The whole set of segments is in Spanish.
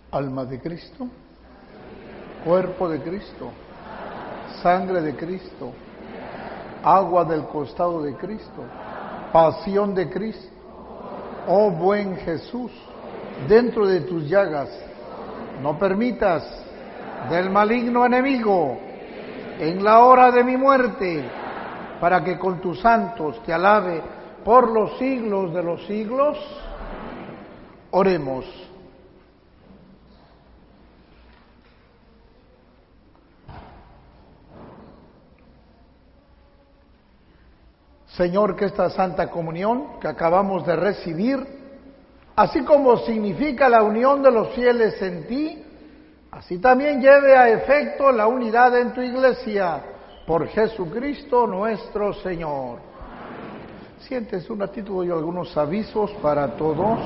Alma de Cristo, cuerpo de Cristo, sangre de Cristo, agua del costado de Cristo, pasión de Cristo. Oh buen Jesús, dentro de tus llagas, no permitas del maligno enemigo en la hora de mi muerte, para que con tus santos te alabe por los siglos de los siglos. Oremos. Señor, que esta Santa Comunión que acabamos de recibir, así como significa la unión de los fieles en ti, así también lleve a efecto la unidad en tu Iglesia, por Jesucristo nuestro Señor. Siéntese un ratito, doy algunos avisos para todos.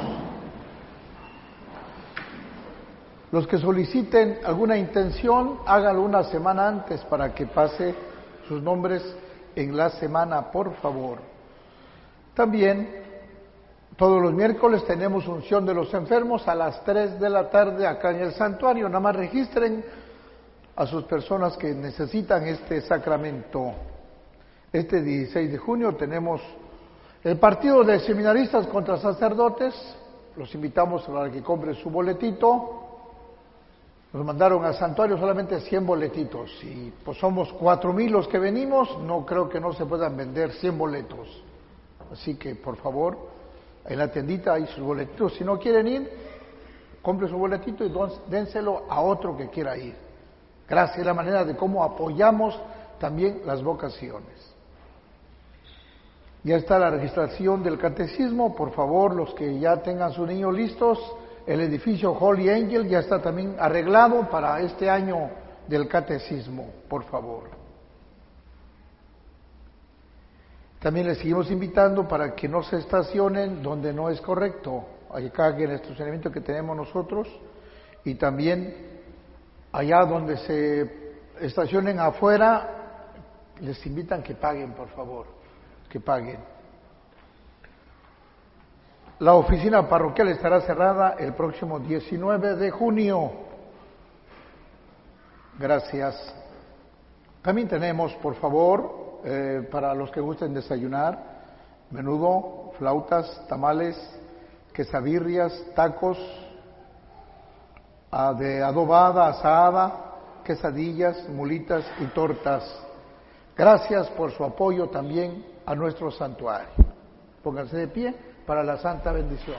Los que soliciten alguna intención, háganlo una semana antes para que pase sus nombres en la semana, por favor. También, todos los miércoles tenemos unción de los enfermos a las 3 de la tarde acá en el santuario. Nada más registren a sus personas que necesitan este sacramento. Este 16 de junio tenemos el partido de seminaristas contra sacerdotes. Los invitamos a que compren su boletito. Nos mandaron al santuario solamente 100 boletitos y pues somos 4,000 los que venimos, no creo que no se puedan vender 100 boletos. Así que por favor, en la tiendita hay sus boletitos. Si no quieren ir, compre su boletito y dénselo a otro que quiera ir. Gracias, es la manera de cómo apoyamos también las vocaciones. Ya está la registración del catecismo, por favor, los que ya tengan sus niños listos. El edificio Holy Angel ya está también arreglado para este año del catecismo, por favor. También les seguimos invitando para que no se estacionen donde no es correcto, acá en el estacionamiento que tenemos nosotros, y también allá donde se estacionen afuera, les invitan que paguen, por favor, que paguen. La oficina parroquial estará cerrada el próximo 19 de junio. Gracias. También tenemos, por favor, para los que gusten desayunar, menudo, flautas, tamales, quesadillas, tacos, de adobada, asada, quesadillas, mulitas y tortas. Gracias por su apoyo también a nuestro santuario. Pónganse de pie para la santa bendición.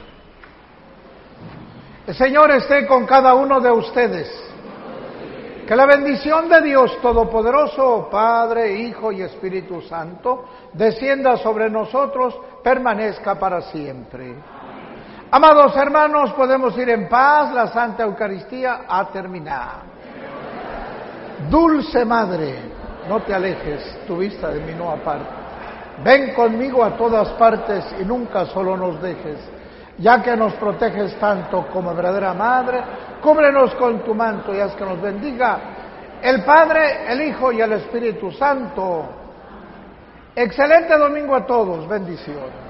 El Señor esté con cada uno de ustedes. Que la bendición de Dios Todopoderoso, Padre, Hijo y Espíritu Santo, descienda sobre nosotros, permanezca para siempre. Amados hermanos, podemos ir en paz, la Santa Eucaristía ha terminado. Dulce Madre, no te alejes, tu vista de mí no aparte. Ven conmigo a todas partes y nunca solo nos dejes, ya que nos proteges tanto como verdadera Madre, cúbrenos con tu manto y haz que nos bendiga el Padre, el Hijo y el Espíritu Santo. Excelente domingo a todos, bendiciones.